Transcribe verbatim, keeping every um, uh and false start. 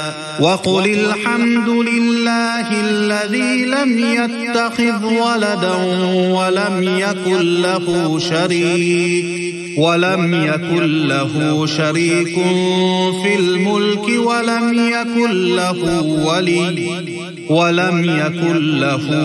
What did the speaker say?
وقل الحمد لله الذي لم يتخذ ولدا ولم يكن له شريك ولم يكن له شريك في الملك ولم يكن له ولي ولم يكن له